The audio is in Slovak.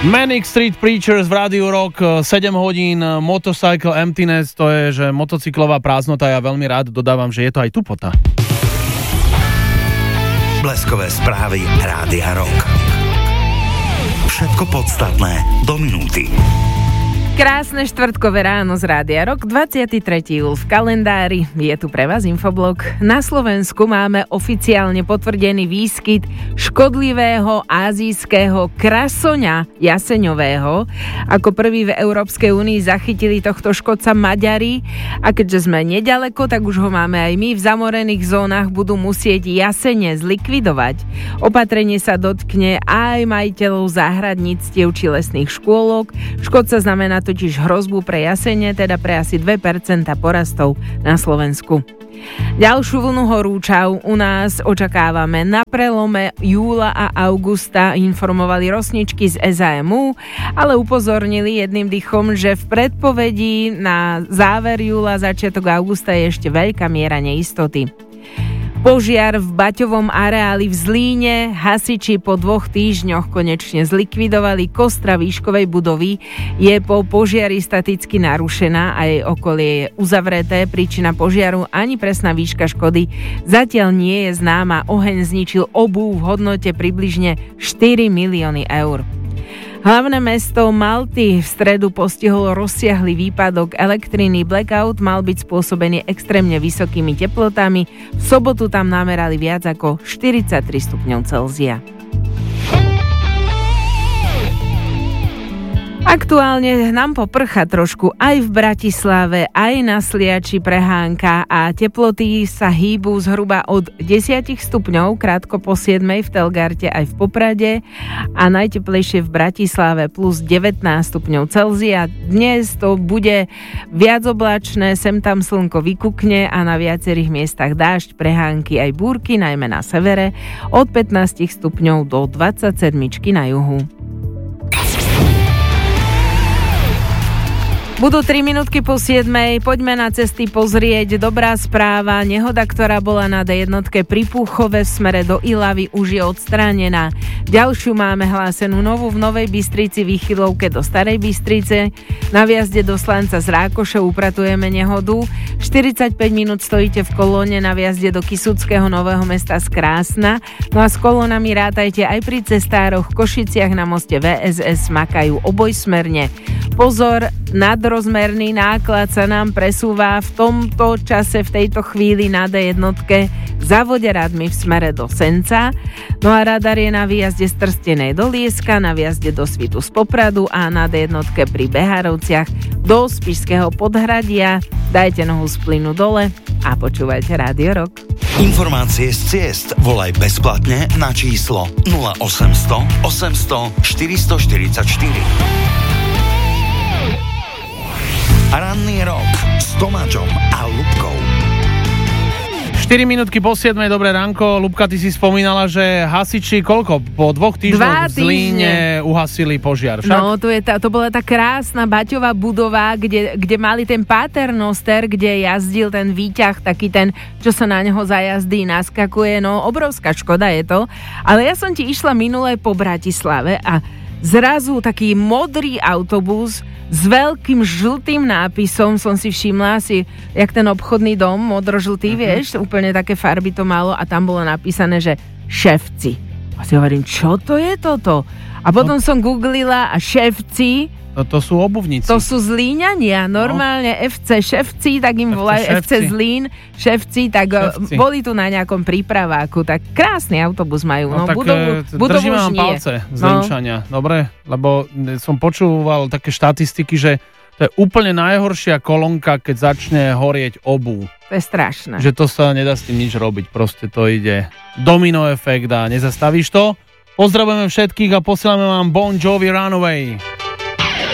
Manic Street Preachers v Rádiu Rock, 7 hodín, Motorcycle Emptiness, to je, že motocyklová prázdnota, ja veľmi rád dodávam, že je to aj tupota. Bleskové správy Rádia Rock. Všetko podstatné do minúty. Krásne štvrtkové ráno z Rádia Rock, 23. júl v kalendári. Je tu pre vás infoblog. Na Slovensku máme oficiálne potvrdený výskyt škodlivého ázijského krasoňa jaseňového. Ako prvý v Európskej únii zachytili tohto škodca Maďari a keďže sme nedaleko, tak už ho máme aj my. V zamorených zónach budú musieť jasene zlikvidovať. Opatrenie sa dotkne aj majiteľov záhradníctiev či lesných škôlok. Škodca znamená totiž hrozbu pre jasene, teda pre asi 2% porastov na Slovensku. Ďalšiu vlnu horúčav u nás očakávame na prelome júla a augusta, informovali rosničky z SAMU, ale upozornili jedným dychom, že v predpovedí na záver júla, začiatok augusta je ešte veľká miera neistoty. Požiar v Baťovom areáli v Zlíne, hasiči po 2 týždňoch konečne zlikvidovali. Kostra výškovej budovy je po požiari staticky narušená a jej okolie je uzavreté. Príčina požiaru ani presná výška škody zatiaľ nie je známa. Oheň zničil obuv v hodnote približne 4 milióny eur. Hlavné mesto Malty v stredu postihol rozsiahly výpadok elektriny. Blackout mal byť spôsobený extrémne vysokými teplotami. V sobotu tam namerali viac ako 43 stupňov Celzia. Aktuálne nám poprcha trošku aj v Bratislave, aj na Sliači prehánka a teploty sa hýbu zhruba od 10 stupňov, krátko po 7 v Telgarte aj v Poprade a najteplejšie v Bratislave plus 19 stupňov Celzia. Dnes to bude viac oblačné, sem tam slnko vykukne a na viacerých miestach dážď, prehánky aj búrky, najmä na severe, od 15 stupňov do 27 na juhu. Budú 3 minútky po 7. Poďme na cesty pozrieť. Dobrá správa. Nehoda, ktorá bola na D1 pri Púchove v smere do Ilavy, už je odstránená. Ďalšiu máme hlásenú novú v Novej Bystrici, výchylovke do Starej Bystrice. Na viazde do Slanca z Rákoše upratujeme nehodu. 45 minút stojíte v kolóne na viazde do Kysuckého Nového Mesta z Krásna. No a s kolónami rátajte aj pri cestároch v Košiciach na moste VSS, makajú obojsmerne. Pozor, nadrozmerný náklad sa nám presúva v tomto čase, v tejto chvíli na D1 za Voderadmi v smere do Senca. No a radar je na výjazde z Trstenej do Lieska, na výjazde do Svitu z Popradu a na D1 pri Beharovciach do Spišského Podhradia. Dajte nohu z plynu dole a počúvajte Rádio Rock. Informácie z ciest volaj bezplatne na číslo 0800 800 444. Ranný rok s Tomáčom a Ľubkou. 4 minútky po 7, dobré ránko. Ľubka, ty si spomínala, že hasiči koľko? Po 2 týždňoch v Zlíne uhasili požiar, však? No, to bola tá krásna Baťová budova, kde mali ten paternoster, kde jazdil ten výťah, taký ten, čo sa na neho za jazdy naskakuje. No, obrovská škoda je to. Ale ja som ti išla minulé po Bratislave a zrazu taký modrý autobus s veľkým žltým nápisom, som si všimla asi, jak ten obchodný dom, modro-žltý, vieš, úplne také farby to malo a tam bolo napísané, že Ševci. A si hovorím, čo to je toto? A potom som googlila a Ševci, to sú obuvníci. To sú Zlíňania, normálne FC Ševci, tak im volajú FC Zlín, Ševci, tak Ševci. Boli tu na nejakom prípraváku, tak krásny autobus majú. No tak držíme vám palce, Zlínčania, dobre? Lebo som počúval také štatistiky, že to je úplne najhoršia kolónka, keď začne horieť obuv. To je strašné. Že to sa nedá s tým nič robiť, proste to ide domino efekt a nezastavíš to. Pozdravujeme všetkých a posielame vám Bon Jovi Runaway.